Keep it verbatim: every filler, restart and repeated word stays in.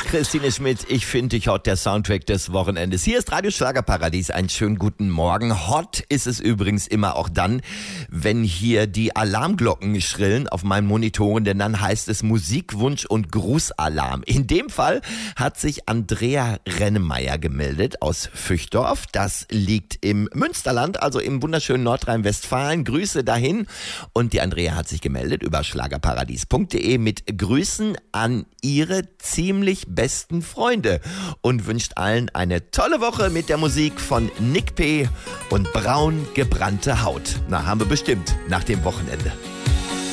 Christine Schmidt, ich finde dich hot, der Soundtrack des Wochenendes. Hier ist Radio Schlagerparadies, einen schönen guten Morgen. Hot ist es übrigens immer auch dann, wenn hier die Alarmglocken schrillen auf meinen Monitoren, denn dann heißt es Musikwunsch und Grußalarm. In dem Fall hat sich Andrea Rennemeyer gemeldet aus Füchdorf. Das liegt im Münsterland, also im wunderschönen Nordrhein-Westfalen. Grüße dahin. Und die Andrea hat sich gemeldet über schlagerparadies punkt de mit Grüßen an ihre ziemlich besten Freunde und wünscht allen eine tolle Woche mit der Musik von Nick P. und Braun gebrannte Haut. Na, haben wir bestimmt nach dem Wochenende.